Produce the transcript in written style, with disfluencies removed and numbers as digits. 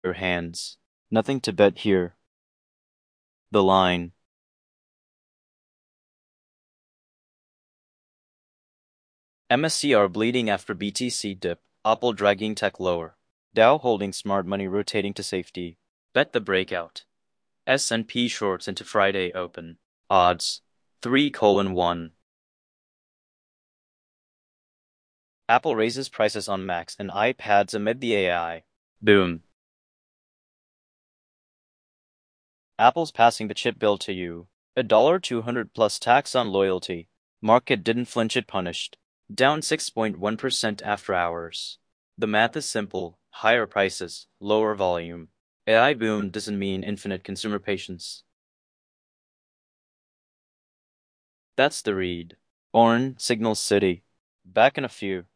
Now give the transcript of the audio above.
your hands. Nothing to bet here. The line. MSCR bleeding after BTC dip. Apple dragging tech lower. Dow holding smart money rotating to safety. Bet the breakout. S&P shorts into Friday open. Odds 3:1. Apple raises prices on Macs and iPads amid the AI boom. Apple's passing the chip bill to you. $200 plus tax on loyalty. Market didn't flinch, it punished. Down 6.1% after hours. The math is simple. Higher prices, lower volume. AI boom doesn't mean infinite consumer patience. That's the read. Signal City. Back in a few.